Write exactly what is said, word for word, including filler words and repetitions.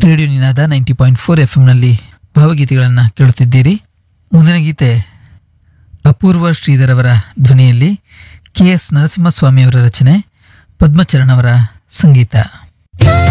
Radio ನಿನಾದ ninety point four F ಎಂನಲ್ಲಿ ಭಾವಗೀತೆಗಳನ್ನು ಕೇಳುತ್ತಿದ್ದೀರಿ. ಮುಂದಿನ ಗೀತೆ ಅಪೂರ್ವ ಶ್ರೀಧರ್ ಅವರ ಧ್ವನಿಯಲ್ಲಿ ಕೆ ಎಸ್ ನರಸಿಂಹಸ್ವಾಮಿ ಅವರ ರಚನೆ, ಪದ್ಮಚರಣ್ ಅವರ ಸಂಗೀತ.